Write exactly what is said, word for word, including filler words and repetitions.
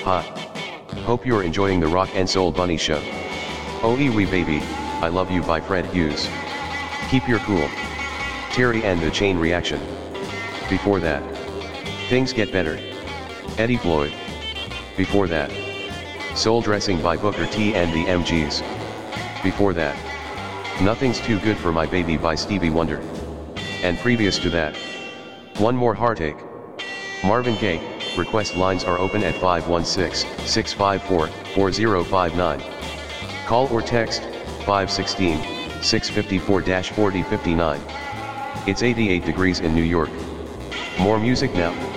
Hot. Hope you're enjoying the Rock and Soul Bunny Show. Oh Wee Baby, I Love You by Fred Hughes. Keep Your Cool. Terry and the Chain Reaction. Before that, Things Get Better. Eddie Floyd. Before that, Soul Dressing by Booker T and the M Gs. Before that, Nothing's Too Good for My Baby by Stevie Wonder. And previous to that, One More Heartache. Marvin Gaye. Request lines are open at five one six, six five four, four zero five nine. Call or text five one six, six five four, four zero five nine. It's eighty-eight degrees in New York. More music now.